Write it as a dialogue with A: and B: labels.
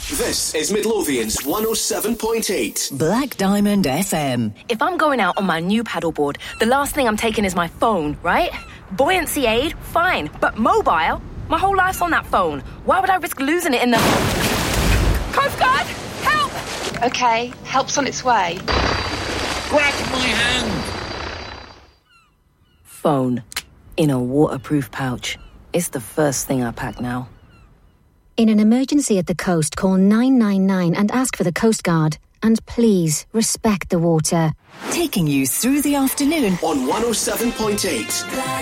A: This is Midlothian's 107.8
B: Black Diamond FM.
C: If I'm going out on my new paddleboard, the last thing I'm taking is my phone, right? Buoyancy aid, fine. But mobile? My whole life's on that phone. Why would I risk losing it in the... Coast Guard! Help!
D: Okay, help's on its way.
E: Grab my hand!
C: Phone. In a waterproof pouch. It's the first thing I pack now.
F: In an emergency at the coast, call 999 and ask for the Coast Guard. And please, respect the water.
B: Taking you through the afternoon
A: on 107.8